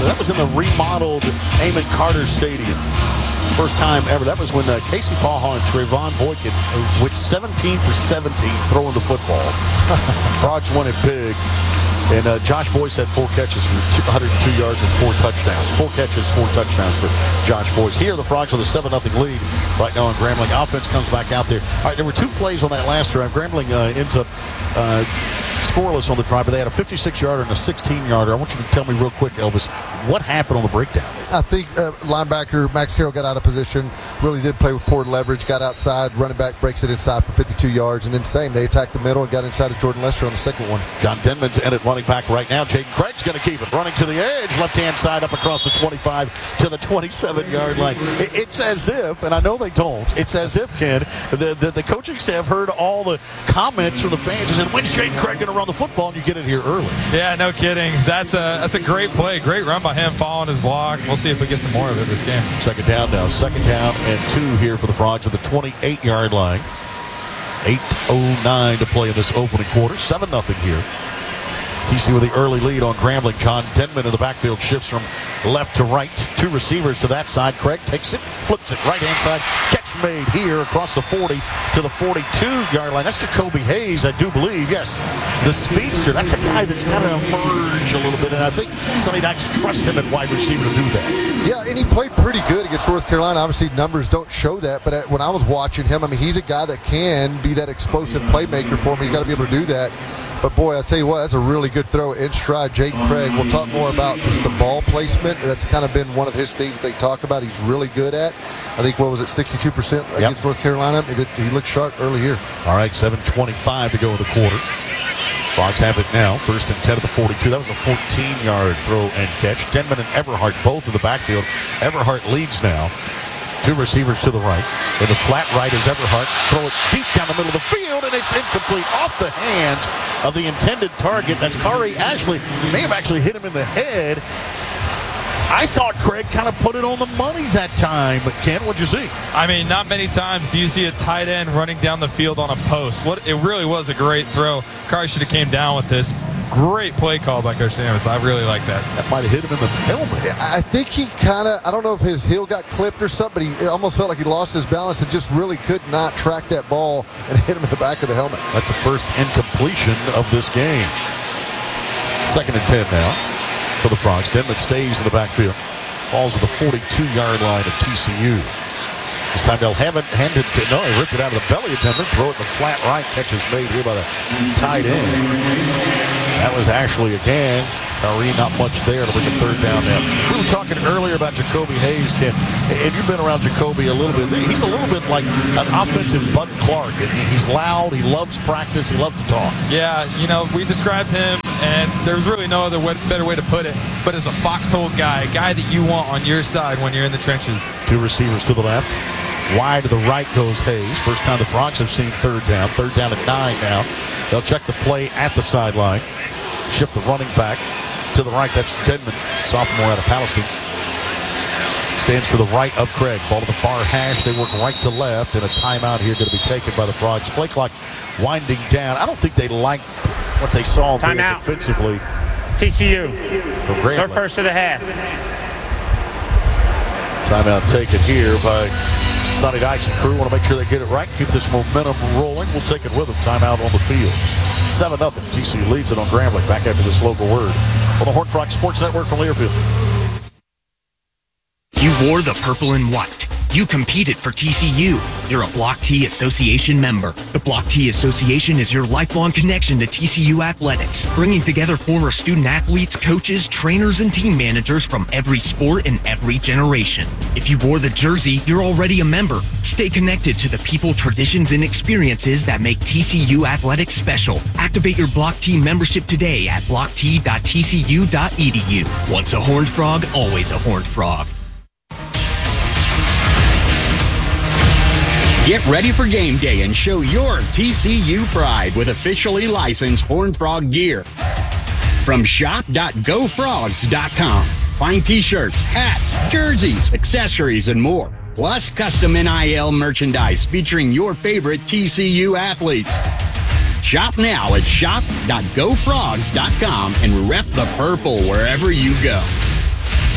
That was in the remodeled Amon Carter Stadium. First time ever. That was when Casey Paha and Trayvon Boykin went 17 for 17 throwing the football. Frogs won it big. And Josh Boyce had 4 catches for 102 yards and 4 touchdowns. 4 catches, 4 touchdowns for Josh Boyce. Here, the Frogs with a 7-0 lead right now on Grambling. Offense comes back out there. All right, there were 2 plays on that last drive. Grambling ends up scoreless on the drive, but they had a 56-yarder and a 16-yarder. I want you to tell me real quick, Elvis, what happened on the breakdown? I think linebacker Max Carroll got out of position, really did play with poor leverage, got outside, running back breaks it inside for 52 yards, and then they attacked the middle and got inside of Jordan Lester on the second one. John Denman's in at running back right now. Jaden Craig's going to keep it. Running to the edge, left-hand side up across the 25 to the 27-yard line. It's as if, and I know they don't, it's as if, Ken, the coaching staff heard all the comments from the fans and said, when's Jaden Craig going to run the football? And you get it here early. Yeah, no kidding. That's a great play. Great run by him following his block. We'll see if we get some more of it this game. Second down now. Second down and 2 here for the Frogs at the 28-yard line. 8:09 to play in this opening quarter. 7-0 here. TC with the early lead on Grambling. John Denman in the backfield shifts from left to right. 2 receivers to that side. Craig takes it, flips it right-hand side. Catch made here across the 40 to the 42-yard line. That's Jacoby Hayes, I do believe. Yes, the speedster. That's a guy that's got to emerge a little bit, and I think Sonny Dykes trusts him at wide receiver to do that. Yeah, and he played pretty good against North Carolina. Obviously, numbers don't show that, but when I was watching him, I mean, he's a guy that can be that explosive playmaker for him. He's got to be able to do that. But, boy, I'll tell you what, that's a really good throw in stride. Jaden Craig, we'll talk more about just the ball placement. That's kind of been one of his things that they talk about he's really good at. I think, what was it, 62% against North Carolina? He looked sharp early here. All right, 7:25 to go in the quarter. Frogs have it now. 1st and 10 at the 42. That was a 14-yard throw and catch. Denman and Everhart both in the backfield. Everhart leads now. 2 receivers to the right. In the flat right is Everhart. Throw it deep down the middle of the field, and it's incomplete. Off the hands of the intended target. That's Kari Ashley. May have actually hit him in the head. I thought Craig kind of put it on the money that time. But, Ken, what'd you see? I mean, not many times do you see a tight end running down the field on a post. It really was a great throw. Kari should have came down with this. Great play call by Coach Samus. I really like that. That might have hit him in the helmet. I think he kind of, I don't know if his heel got clipped or something, but he almost felt like he lost his balance and just really could not track that ball and hit him in the back of the helmet. That's the first incompletion of this game. 2nd and 10 now for the Frogs. Denman stays in the backfield. Ball's at the 42-yard line of TCU. This time they'll have it handed to, no, he ripped it out of the belly of Denman, throw it in the flat right. Catch is made here by the tight end. That was Ashley again. Kari, not much there to bring the 3rd down now. We were talking earlier about Jacoby Hayes, Ken, and you've been around Jacoby a little bit. He's a little bit like an offensive Bud Clark. He's loud, he loves practice, he loves to talk. Yeah, we described him, and there's really no other better way to put it, but as a foxhole guy, a guy that you want on your side when you're in the trenches. 2 receivers to the left. Wide to the right goes Hayes. First time the Frogs have seen 3rd down. 3rd down at 9 now. They'll check the play at the sideline. Shift the running back to the right. That's Denman, sophomore out of Palestine. Stands to the right of Craig. Ball to the far hash. They work right to left. And a timeout here going to be taken by the Frogs. Play clock winding down. I don't think they liked what they saw there defensively. TCU. From Grambling. Their first of the half. Timeout taken here by Sonny Dykes and crew. Want to make sure they get it right. Keep this momentum rolling. We'll take it with them. Timeout on the field. 7-0. TCU leads it on Grambling. Back after this local word on the Horned Frog Sports Network from Learfield. You wore the purple and white. You competed for TCU. You're a Block T Association member. The Block T Association is your lifelong connection to TCU athletics, bringing together former student athletes, coaches, trainers, and team managers from every sport and every generation. If you wore the jersey, you're already a member. Stay connected to the people, traditions, and experiences that make TCU athletics special. Activate your Block T membership today at blockt.tcu.edu. Once a Horned Frog, always a Horned Frog. Get ready for game day and show your TCU pride with officially licensed Horned Frog gear. From shop.gofrogs.com. Find t-shirts, hats, jerseys, accessories, and more. Plus custom NIL merchandise featuring your favorite TCU athletes. Shop now at shop.gofrogs.com and rep the purple wherever you go.